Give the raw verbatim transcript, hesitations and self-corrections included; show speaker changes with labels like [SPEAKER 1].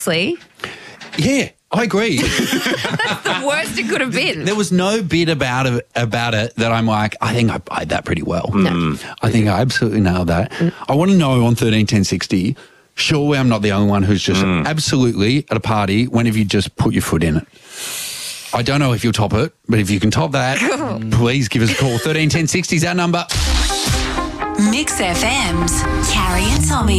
[SPEAKER 1] See?
[SPEAKER 2] Yeah, I agree.
[SPEAKER 1] That's the worst it could have been.
[SPEAKER 2] There was no bit about it, about it that I'm like, I think I played that pretty well.
[SPEAKER 1] No.
[SPEAKER 2] I think I absolutely nailed that. I want to know on thirteen ten sixty, surely I'm not the only one who's just absolutely at a party whenever you just put your foot in it. I don't know if you'll top it, but if you can top that, please give us a call. thirteen ten sixty is our number.
[SPEAKER 3] Mix F M's Carrie and Tommy.